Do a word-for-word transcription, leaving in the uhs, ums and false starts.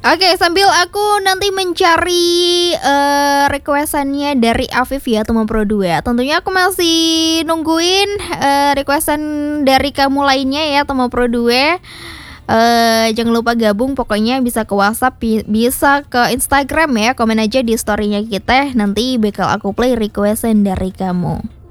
Oke, sambil aku nanti mencari uh, requestannya dari Afif ya, Tomo Pro dua. Tentunya aku masih nungguin uh, requestan dari kamu lainnya ya, Tomo Pro dua. Uh, jangan lupa gabung, pokoknya bisa ke WhatsApp, bisa ke Instagram ya, komen aja di storynya kita. Nanti bakal aku play requestan dari kamu.